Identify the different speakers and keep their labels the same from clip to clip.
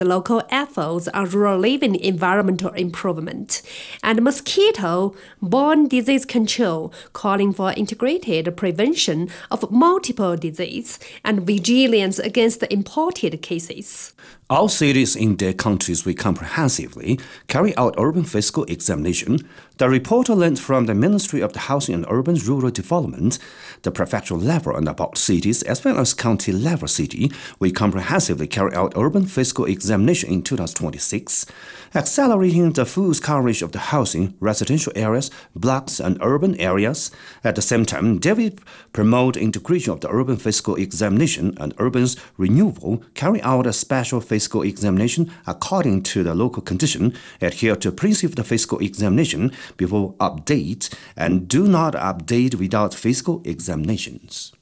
Speaker 1: local efforts on rural living environmental improvement, and mosquito-borne disease control, calling for integrated prevention of multiple disease and vigilance against imported cases.
Speaker 2: All cities in their countries will comprehensively carry out urban physical examination. The report learned from the Ministry of the Housing and Urban Rural Development, the prefectural level and about cities as well as county level city will comprehensively carry out urban physical examination in 2026, accelerating the full coverage of the housing, residential areas, blocks and urban areas. At the same time, they will promote integration of the urban physical examination and urban renewal, carry out a special physical examination according to the local condition, adhere to principle of the physical examination before update, and do not update without physical examinations.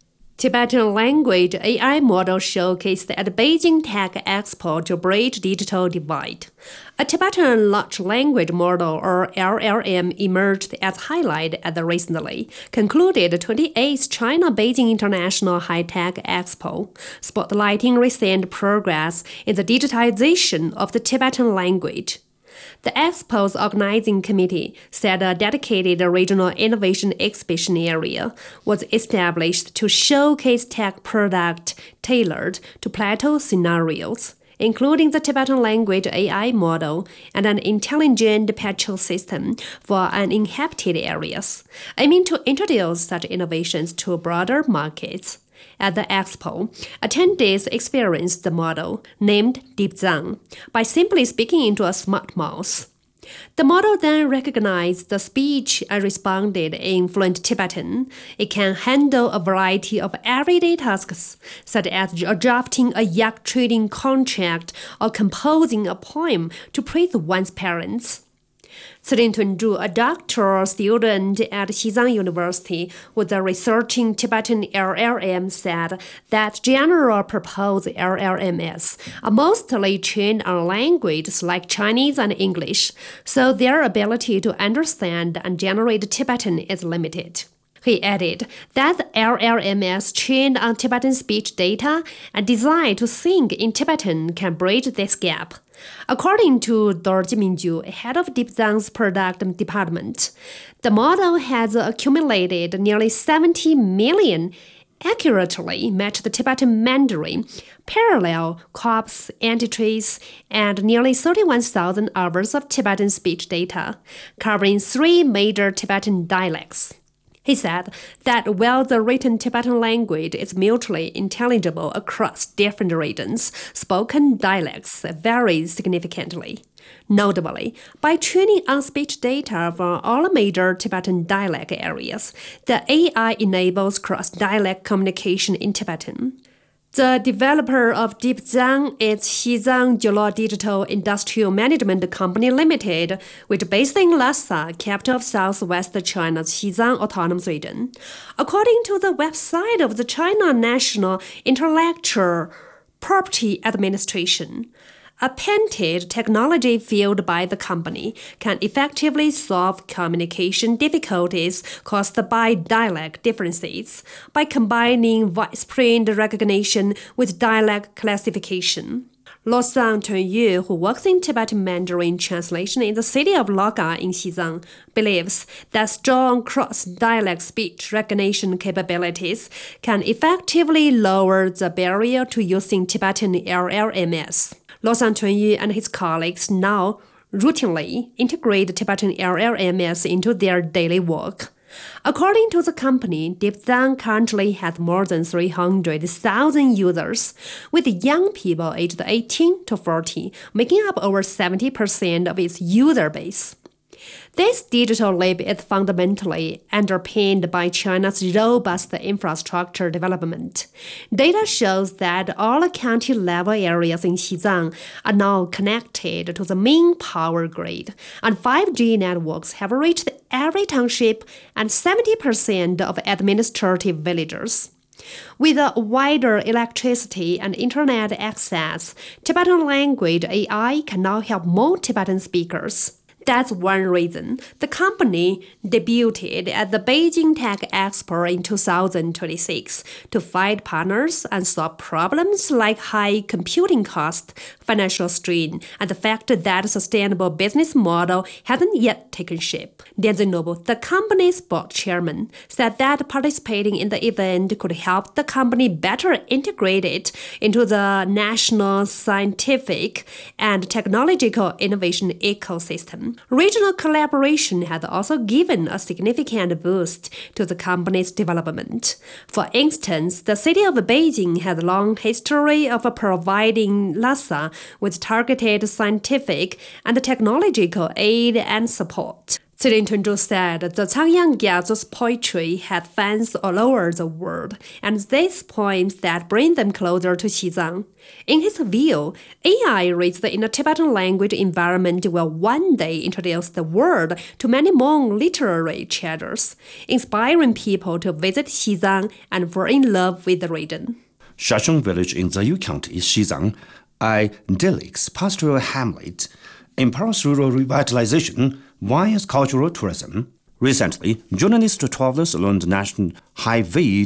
Speaker 1: Tibetan language AI model showcased at Beijing Tech Expo to bridge digital divide. A Tibetan large language model, or LLM, emerged as highlight at the recently concluded 28th China Beijing International High-Tech Expo, spotlighting recent progress in the digitization of the Tibetan language. The Expo's organizing committee said a dedicated regional innovation exhibition area was established to showcase tech products tailored to plateau scenarios, including the Tibetan language AI model and an intelligent patrol system for uninhabited areas, aiming to introduce such innovations to broader markets. At the expo, attendees experienced the model, named DeepZhang, by simply speaking into a smart mouse. The model then recognized the speech and responded in fluent Tibetan. It can handle a variety of everyday tasks, such as drafting a yak trading contract or composing a poem to praise one's parents. Celin Tunzhu, a doctoral student at Xizang University with a researching Tibetan LLM, said that general-purpose LLMs are mostly trained on languages like Chinese and English, so their ability to understand and generate Tibetan is limited. He added that LLMs trained on Tibetan speech data and designed to think in Tibetan can bridge this gap. According to Dorji Mingju, head of DeepZhang's product department, the model has accumulated nearly 70 million accurately match the Tibetan Mandarin, parallel corpus entries, and nearly 31,000 hours of Tibetan speech data, covering 3 major Tibetan dialects. He said that while the written Tibetan language is mutually intelligible across different regions, spoken dialects vary significantly. Notably, by training on speech data from all major Tibetan dialect areas, the AI enables cross-dialect communication in Tibetan. The developer of DeepZhang is Xizang Jiuluo Digital Industrial Management Company Limited, which is based in Lhasa, capital of southwest China's Xizang Autonomous Region. According to the website of the China National Intellectual Property Administration, a patented technology fueled by the company can effectively solve communication difficulties caused by dialect differences by combining voice print recognition with dialect classification. Losang Tunyu, who works in Tibetan Mandarin translation in the city of Loga in Xizang, believes that strong cross-dialect speech recognition capabilities can effectively lower the barrier to using Tibetan LLMs. Losang Tunyu and his colleagues now routinely integrate Tibetan LLMs into their daily work. According to the company, DeepZhang currently has more than 300,000 users, with young people aged 18 to 40 making up over 70% of its user base. This digital leap is fundamentally underpinned by China's robust infrastructure development. Data shows that all county-level areas in Xizang are now connected to the main power grid, and 5G networks have reached every township and 70% of administrative villages. With a wider electricity and internet access, Tibetan language AI can now help more Tibetan speakers. That's one reason the company debuted at the Beijing Tech Expo in 2026 to find partners and solve problems like high computing cost, financial strain, and the fact that a sustainable business model hasn't yet taken shape. Dian Zinobu, the company's board chairman, said that participating in the event could help the company better integrate it into the national scientific and technological innovation ecosystem. Regional collaboration has also given a significant boost to the company's development. For instance, the city of Beijing has a long history of providing Lhasa with targeted scientific and technological aid and support. Cilin Tunzhou said the Cangyang Gyatso's poetry had fans all over the world, and these poems that bring them closer to Xizang. In his view, AI raised in the Tibetan language environment will one day introduce the world to many more literary treasures, inspiring people to visit Xizang and fall in love with the region.
Speaker 2: Shashong village in Zayu County, Xizang, a idyllic pastoral hamlet, empowers rural revitalization via cultural tourism. Recently, journalists travelers along the National Highway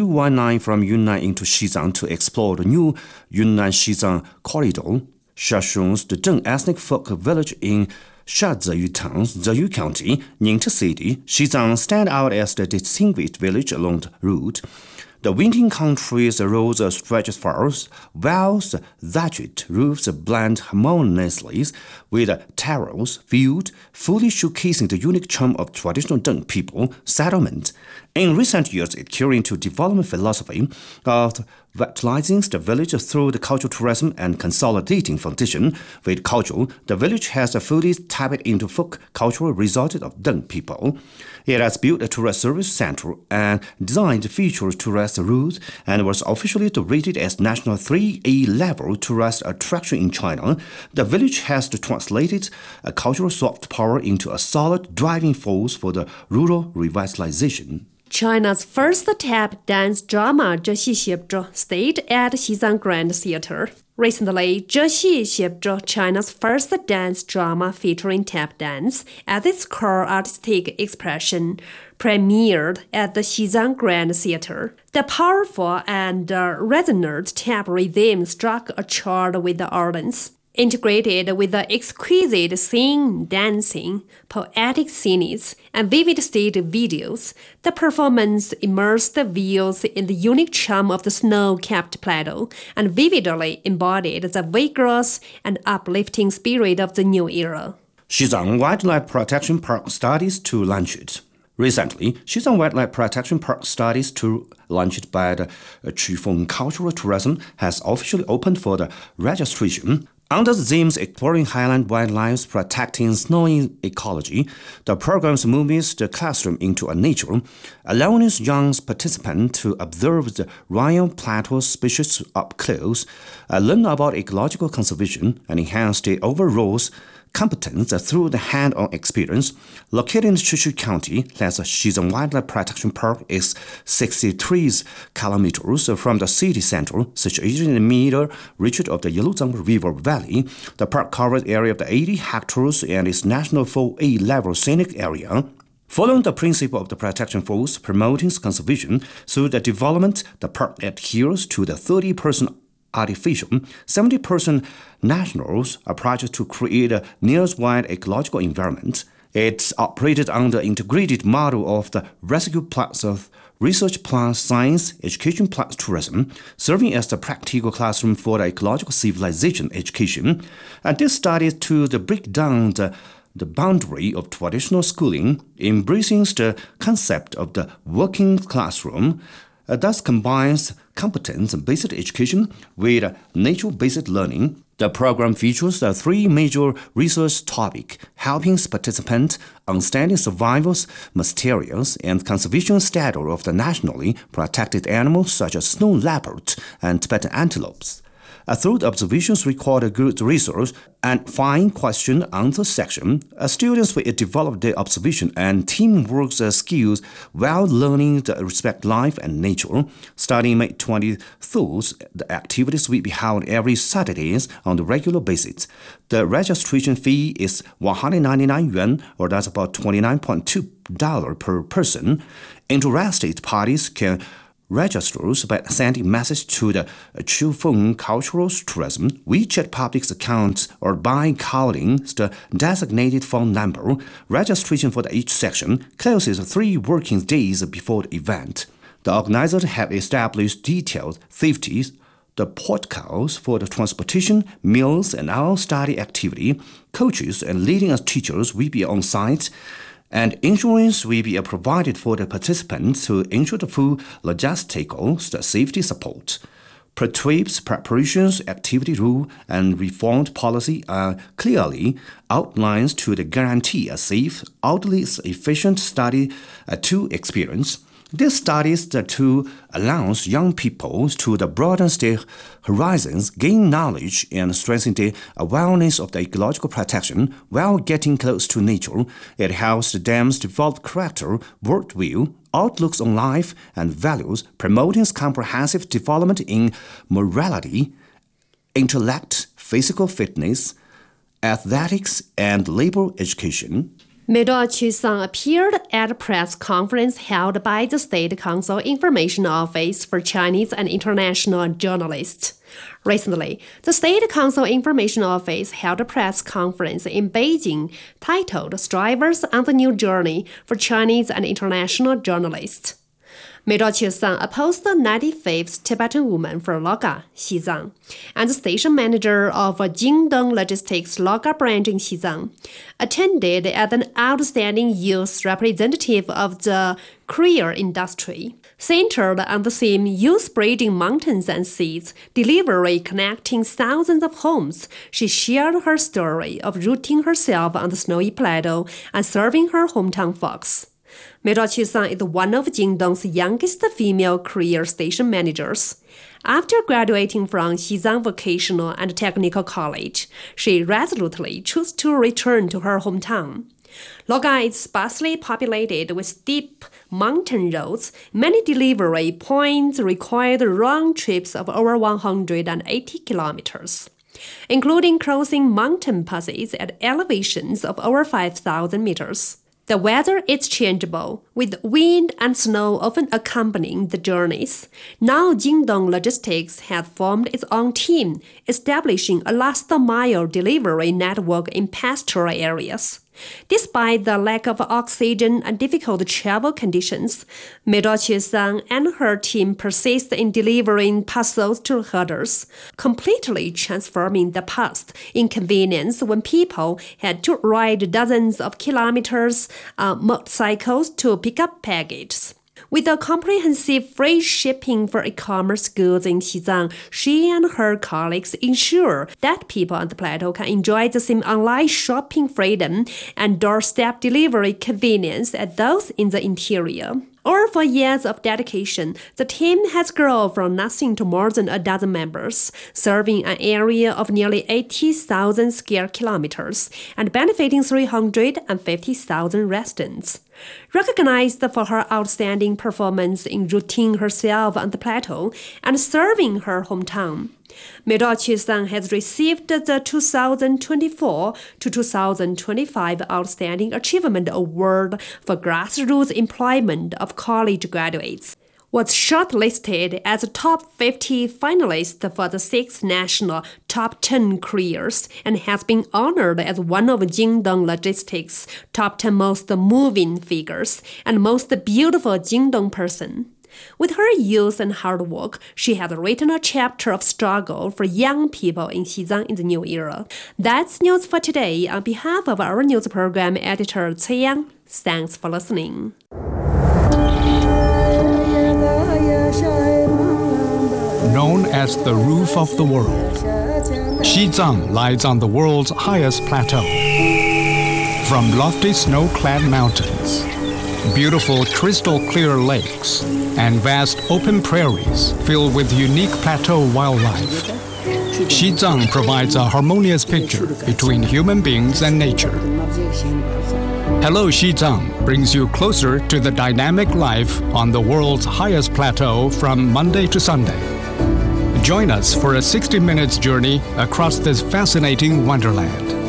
Speaker 2: 219 from Yunnan into Xizang to explore the new Yunnan-Xizang corridor. Shashong's the Zheng ethnic folk village in Shazayu Town, Zayu County, Ningta City, Xizang stand out as the distinguished village along the route. The windy country's roads stretch far, while the thatched roofs blend harmoniously with the terrace field, fully showcasing the unique charm of traditional Zheng people settlement. In recent years, adhering to development philosophy of vitalizing the village through the cultural tourism and consolidating foundation with culture, the village has fully tapped into folk cultural resources of Zheng people. It has built a tourist service center and designed features tourist routes and was officially rated as National 3A level tourist attraction in China. The village has translated a cultural soft power into a solid driving force for the rural revitalization.
Speaker 1: China's first tap dance drama Zhe Xi Xie Zhe stayed at Xizang Grand Theater. Recently, Zhe Xi Xie Zhe, China's first dance drama featuring tap dance as its core artistic expression, premiered at the Xizang Grand Theater. The powerful and resonant tap rhythm struck a chord with the audience. Integrated with the exquisite singing, dancing, poetic scenes, and vivid stage videos, the performance immersed the viewers in the unique charm of the snow-capped plateau and vividly embodied the vigorous and uplifting spirit of the new era.
Speaker 2: Xizang Wildlife Protection Park studies to launch it. Recently, Xizang Wildlife Protection Park studies tour launched by the Qifeng Cultural Tourism has officially opened for the registration. Under the themes exploring highland wildlife, protecting snowy ecology, the program moves the classroom into a nature, allowing young participants to observe the royal plateau species up close, learn about ecological conservation, and enhance the overall competence through the hand-on experience. Located in Shishu County, the Xizang Wildlife Protection Park is 63 kilometers from the city center, situated in the middle reach of the Yeluzang River Valley. The park covers an area of 80 hectares and is National 4A level scenic area. Following the principle of the protection force promoting conservation through the development, the park adheres to the 30% artificial, 70% nationals approach to create a nationwide ecological environment. It's operated under integrated model of the rescue plus of research plus science, education plus tourism, serving as the practical classroom for the ecological civilization education. And this study to break down the boundary of traditional schooling, embracing the concept of the working classroom, thus combines competence-based education with nature-based learning. The program features the three major research topics, helping participants understand survival materials and conservation status of the nationally protected animals such as snow leopards and Tibetan antelopes. Through the observations record a good resource and fine question-answer section, students will develop their observation and teamwork skills while learning to respect life and nature. Starting May 23rd, the activities will be held every Saturdays on the regular basis. The registration fee is 199 yuan, or that's about $29.2 per person. Interested parties can register by sending message to the Chufeng Cultural Tourism WeChat public account or by calling the designated phone number. Registration for each section closes 3 working days before the event. The organizers have established detailed safety the protocols for the transportation, meals, and all study activity. Coaches and leading teachers will be on site, and insurance will be provided for the participants to ensure the full logistical safety support. Per-trips, preparations, activity rule, and reformed policy are clearly outlined to guarantee a safe, orderly, efficient study to experience. This studies to allow young people to broaden their horizons, gain knowledge, and strengthen their awareness of the ecological protection while getting close to nature. It helps them develop character, worldview, outlooks on life, and values, promoting comprehensive development in morality, intellect, physical fitness, athletics, and labor education.
Speaker 1: Middle Qisang appeared at a press conference held by the State Council Information Office for Chinese and International Journalists. Recently, the State Council Information Office held a press conference in Beijing titled Strivers on the New Journey for Chinese and International Journalists. Middle Qisang, a post-95th Tibetan woman from Logga, Xizang, and the station manager of Jingdong Logistics Logga branch in Xizang, attended as an outstanding youth representative of the courier industry. Centered on the theme Youth Bridging Mountains and Seas, delivery connecting thousands of homes, she shared her story of rooting herself on the snowy plateau and serving her hometown folks. Middle Qisang is one of Jingdong's youngest female career station managers. After graduating from Xizang Vocational and Technical College, she resolutely chose to return to her hometown. Logga is sparsely populated with steep mountain roads. Many delivery points required round trips of over 180 kilometers, including crossing mountain passes at elevations of over 5,000 meters. The weather is changeable, with wind and snow often accompanying the journeys. Now Jingdong Logistics has formed its own team, establishing a last-mile delivery network in pastoral areas. Despite the lack of oxygen and difficult travel conditions, Middle Qisang and her team persist in delivering parcels to herders, completely transforming the past inconvenience when people had to ride dozens of kilometers on motorcycles to pick up packages. With a comprehensive free shipping for e-commerce goods in Xizang, she and her colleagues ensure that people on the plateau can enjoy the same online shopping freedom and doorstep delivery convenience as those in the interior. Over 4 years of dedication, the team has grown from nothing to more than a dozen members, serving an area of nearly 80,000 square kilometers and benefiting 350,000 residents. Recognized for her outstanding performance in routing herself on the plateau and serving her hometown, Middle Qisang has received the 2024 to 2025 Outstanding Achievement Award for Grassroots Employment of College Graduates, was shortlisted as a top 50 finalist for the 6th National Top 10 Careers and has been honored as one of Jingdong Logistics' top 10 most moving figures and most beautiful Jingdong person. With her youth and hard work, she has written a chapter of struggle for young people in Xizang in the new era. That's news for today. On behalf of our news program editor Cui Yang, thanks for listening.
Speaker 3: Known as the roof of the world, Xizang lies on the world's highest plateau. From lofty snow-clad mountains, beautiful crystal-clear lakes, and vast open prairies filled with unique plateau wildlife, Xizang provides a harmonious picture between human beings and nature. Hello Xizang brings you closer to the dynamic life on the world's highest plateau from Monday to Sunday. Join us for a 60 minutes journey across this fascinating wonderland.